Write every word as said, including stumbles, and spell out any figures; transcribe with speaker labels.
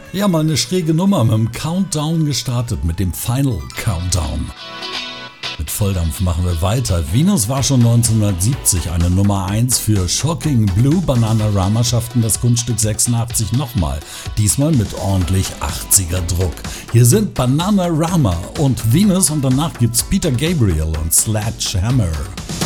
Speaker 1: Ja, mal eine schräge Nummer mit dem Countdown gestartet, mit dem Final Countdown. Mit Volldampf machen wir weiter. Venus war schon neunzehnhundertsiebzig eine Nummer eins für Shocking Blue. Bananarama schafften das Kunststück sechsundachtzig nochmal, diesmal mit ordentlich achtziger Druck. Hier sind Bananarama und Venus und danach gibt's Peter Gabriel und Sledgehammer.